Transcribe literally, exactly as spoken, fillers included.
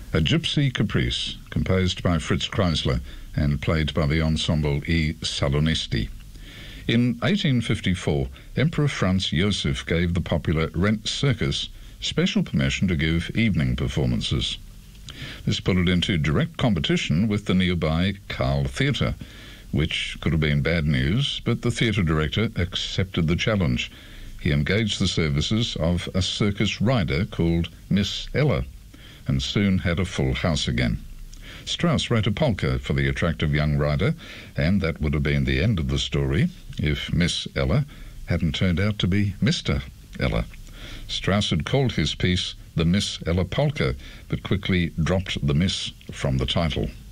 A Gypsy Caprice, composed by Fritz Kreisler and played by the ensemble I Salonisti. In eighteen fifty-four, Emperor Franz Josef gave the popular Rent Circus special permission to give evening performances. This put it into direct competition with the nearby Carl Theatre, which could have been bad news, but the theatre director accepted the challenge. He engaged the services of a circus rider called Miss Ella, and soon had a full house again. Strauss wrote a polka for the attractive young rider, and that would have been the end of the story if Miss Ella hadn't turned out to be Mister Ella. Strauss had called his piece the Miss Ella Polka, but quickly dropped the Miss from the title.